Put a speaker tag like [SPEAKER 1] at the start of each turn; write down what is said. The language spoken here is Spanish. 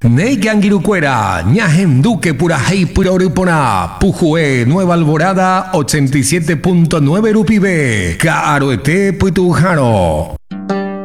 [SPEAKER 1] Neigangirucuera, Ñajem Duque Purajei Puroripona, Pujue Nueva Alborada 87.9 Rupibe, Caroete Puitujano.